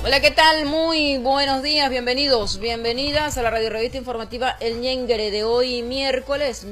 Hola, ¿qué tal? Muy buenos días, bienvenidos, bienvenidas a la radio revista informativa El Ñengre de hoy, miércoles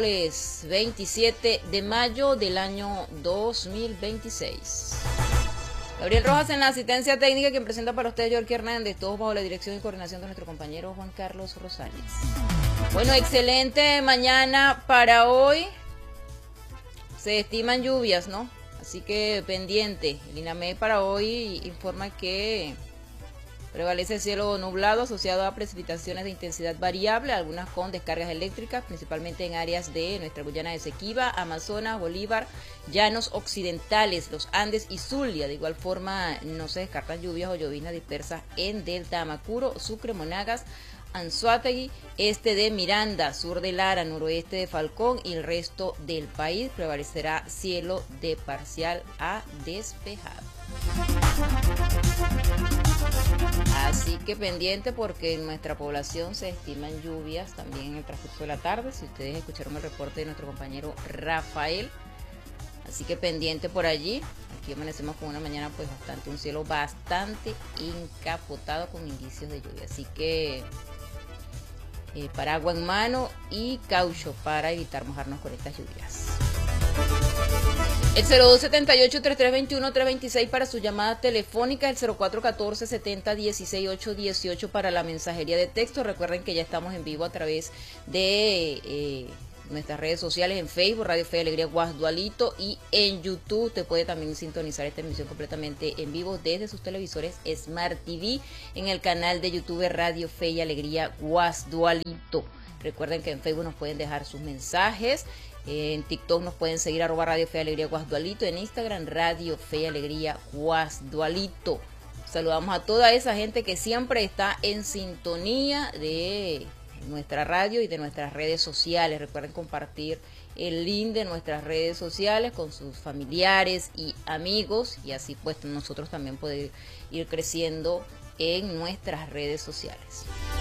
27 de mayo del año 2026. Gabriel Rojas en la asistencia técnica, quien presenta para ustedes Yorky Hernández, todos bajo la dirección y coordinación de nuestro compañero Juan Carlos Rosales. Bueno, excelente mañana para hoy. Se estiman lluvias, ¿no? Así que pendiente. El INAME para hoy informa que prevalece el cielo nublado asociado a precipitaciones de intensidad variable, algunas con descargas eléctricas, principalmente en áreas de nuestra Guyana Esequiba, Amazonas, Bolívar, Llanos Occidentales, los Andes y Zulia. De igual forma, no se descartan lluvias o lloviznas dispersas en Delta, Amacuro, Sucre, Monagas, Anzoátegui, este de Miranda, sur de Lara, noroeste de Falcón y el resto del país prevalecerá cielo de parcial a despejado. Así que pendiente porque en nuestra población se estiman lluvias también en el transcurso de la tarde, si ustedes escucharon el reporte de nuestro compañero Rafael. Así que pendiente por allí. Aquí amanecemos con una mañana pues un cielo bastante encapotado con indicios de lluvia. Así que paraguas en mano y caucho para evitar mojarnos con estas lluvias. El 0278-3321-326 para su llamada telefónica, el 0414-70-16-818 para la mensajería de texto. Recuerden que ya estamos en vivo a través de nuestras redes sociales, en Facebook, Radio Fe y Alegría Guasdualito, y en YouTube. Usted puede también sintonizar esta emisión completamente en vivo desde sus televisores Smart TV en el canal de YouTube Radio Fe y Alegría Guasdualito. Recuerden que en Facebook nos pueden dejar sus mensajes, en TikTok nos pueden seguir @Radio Fe y Alegría Guasdualito, en Instagram Radio Fe y Alegría Guasdualito. Saludamos a toda esa gente que siempre está en sintonía de nuestra radio y de nuestras redes sociales. Recuerden compartir el link de nuestras redes sociales con sus familiares y amigos, y así pues nosotros también poder ir creciendo en nuestras redes sociales.